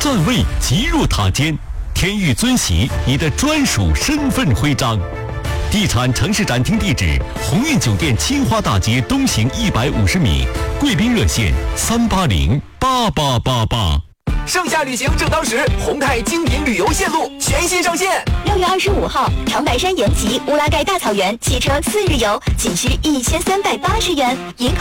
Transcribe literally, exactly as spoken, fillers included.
站位即入塔尖，天域尊玺你的专属身份徽章。地产城市展厅地址：鸿运酒店青花大街东行一百五十米，贵宾热线三八零八八八八。 盛夏旅行正当时，宏泰精品旅游线路全新上线。 六月二十五号，长白山延吉乌拉盖大草原汽车四日游，仅需一千三百八十元，银